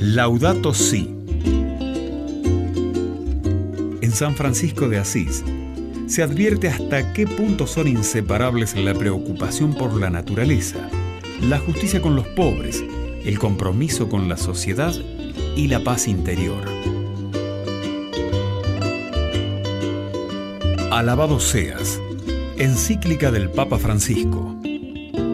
Laudato Si. En San Francisco de Asís se advierte hasta qué punto son inseparables la preocupación por la naturaleza, la justicia con los pobres, el compromiso con la sociedad y la paz interior. Alabado seas, encíclica del Papa Francisco.